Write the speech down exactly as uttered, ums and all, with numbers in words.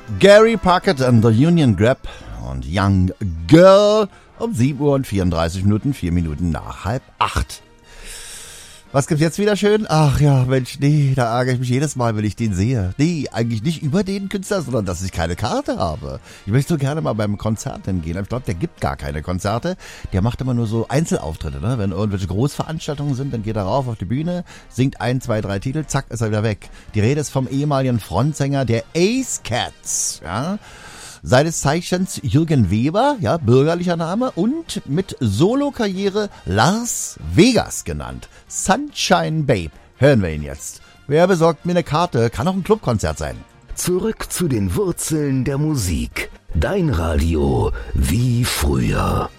Gary Puckett and the Union Grab und Young Girl um sieben Uhr und vierunddreißig Minuten, vier Minuten nach halb acht. Was gibt's jetzt wieder schön? Ach ja, Mensch, nee, da ärgere ich mich jedes Mal, wenn ich den sehe. Nee, eigentlich nicht über den Künstler, sondern dass ich keine Karte habe. Ich möchte so gerne mal beim Konzert hingehen. Ich glaube, der gibt gar keine Konzerte. Der macht immer nur so Einzelauftritte, ne? Wenn irgendwelche Großveranstaltungen sind, dann geht er rauf auf die Bühne, singt ein, zwei, drei Titel, zack, ist er wieder weg. Die Rede ist vom ehemaligen Frontsänger der Ace Cats, ja? Seines Zeichens Jürgen Weber, ja, bürgerlicher Name, und mit Solo-Karriere Lars Vegas genannt. Sunshine Babe. Hören wir ihn jetzt. Wer besorgt mir eine Karte? Kann auch ein Clubkonzert sein. Zurück zu den Wurzeln der Musik. Dein Radio wie früher.